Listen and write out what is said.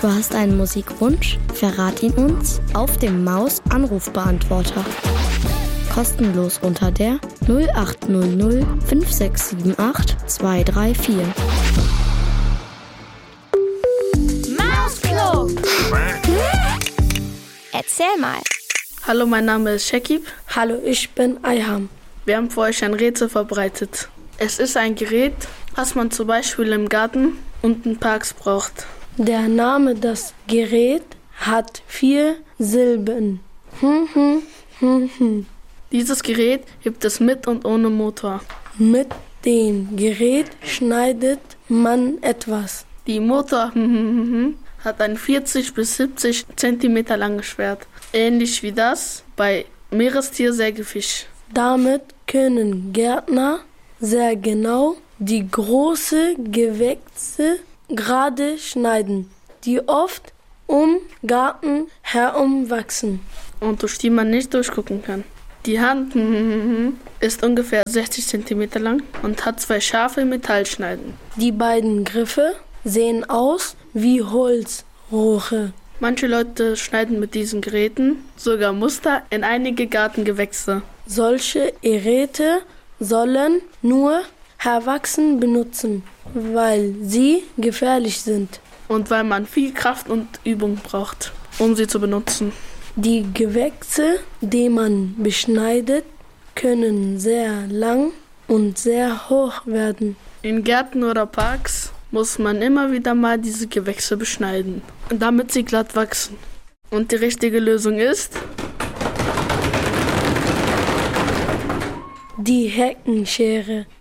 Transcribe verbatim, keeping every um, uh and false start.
Du hast einen Musikwunsch? Verrat ihn uns auf dem Maus-Anrufbeantworter. Kostenlos unter der null acht null null fünf sechs sieben acht zwei drei vier. Mausklo! Erzähl mal. Hallo, mein Name ist Shekib. Hallo, ich bin Ayham. Wir haben für euch ein Rätsel verbreitet. Es ist ein Gerät, was man zum Beispiel im Garten und in Parks braucht. Der Name des Geräts hat vier Silben. Hm, hm, hm, hm. Dieses Gerät gibt es mit und ohne Motor. Mit dem Gerät schneidet man etwas. Die Motor hat ein vierzig bis siebzig Zentimeter langes Schwert. Ähnlich wie das bei Meerestiersägefisch. Damit können Gärtner sehr genau die großen Gewächse gerade schneiden, die oft um Garten herum wachsen. Und durch die man nicht durchgucken kann. Die Hand ist ungefähr sechzig Zentimeter lang und hat zwei scharfe Metallschneiden. Die beiden Griffe sehen aus wie Holzrohre. Manche Leute schneiden mit diesen Geräten sogar Muster in einige Gartengewächse. Solche Geräte sollen nur Erwachsene benutzen, weil sie gefährlich sind. Und weil man viel Kraft und Übung braucht, um sie zu benutzen. Die Gewächse, die man beschneidet, können sehr lang und sehr hoch werden. In Gärten oder Parks muss man immer wieder mal diese Gewächse beschneiden, damit sie glatt wachsen. Und die richtige Lösung ist die Heckenschere.